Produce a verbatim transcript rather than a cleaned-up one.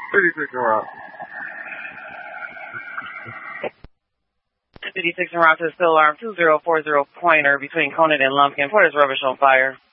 fifty-six en route. fifty-six en route to the still alarm two zero four zero pointer between Conant and Lumpkin. Porter's rubbish on fire.